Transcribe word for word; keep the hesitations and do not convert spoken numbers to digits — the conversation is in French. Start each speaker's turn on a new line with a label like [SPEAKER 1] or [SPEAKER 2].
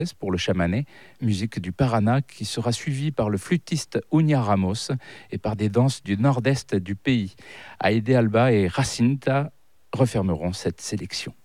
[SPEAKER 1] pour le chamané, musique du Paraná qui sera suivie par le flûtiste Unia Ramos et par des danses du nord-est du pays. Aïdé Alba et Jacinta refermeront cette sélection.